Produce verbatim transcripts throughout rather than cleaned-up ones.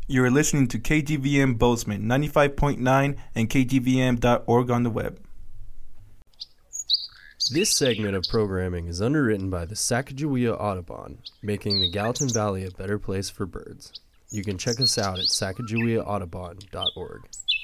You are listening to K G V M Bozeman ninety-five point nine and K G V M dot org on the web. This segment of programming is underwritten by the Sacagawea Audubon, making the Gallatin Valley a better place for birds. You can check us out at Sacagawea Audubon dot org.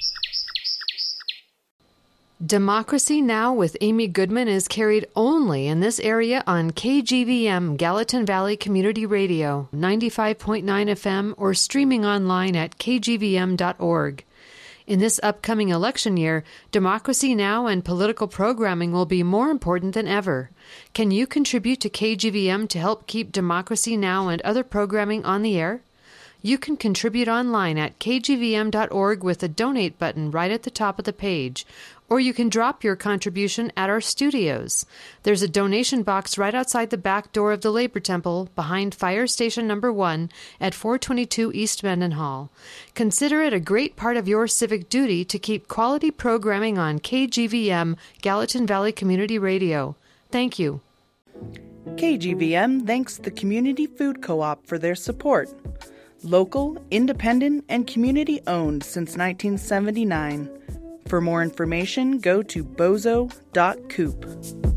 Democracy Now! With Amy Goodman is carried only in this area on K G V M Gallatin Valley Community Radio, ninety-five point nine F M, or streaming online at K G V M dot org. In this upcoming election year, Democracy Now! And political programming will be more important than ever. Can you contribute to K G V M to help keep Democracy Now! And other programming on the air? You can contribute online at K G V M dot org with the donate button right at the top of the page, or you can drop your contribution at our studios. There's a donation box right outside the back door of the Labor Temple behind Fire Station Number one at four twenty-two East Mendenhall. Consider it a great part of your civic duty to keep quality programming on K G V M Gallatin Valley Community Radio. Thank you. K G V M thanks the Community Food Co-op for their support. Local, independent, and community-owned since nineteen seventy-nine. For more information, go to bozo dot coop.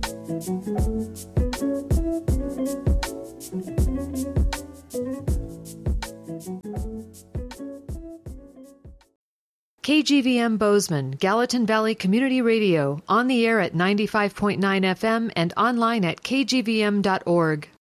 K G V M Bozeman, Gallatin Valley Community Radio, on the air at ninety-five point nine F M and online at K G V M dot org.